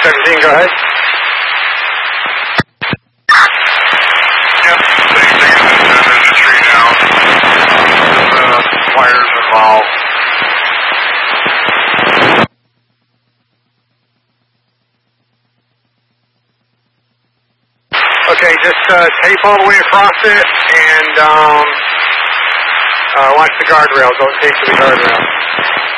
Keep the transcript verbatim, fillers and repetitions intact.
seventeen, go ahead. Yep, same thing as this uh, registry now. There's uh, wires involved. Okay, just uh, tape all the way across it and um, uh, watch the guardrail. Don't tape to the guardrail.